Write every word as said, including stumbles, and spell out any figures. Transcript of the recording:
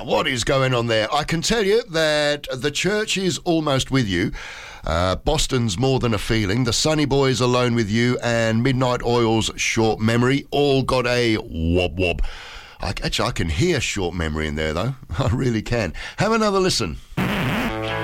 what is going on there? I can tell you that the church is almost with you. Uh, Boston's More Than a Feeling, the Sunny Boys Alone With You, and Midnight Oil's Short Memory all got a wob wob. I, actually, I can hear Short Memory in there, though. I really can. Have another listen.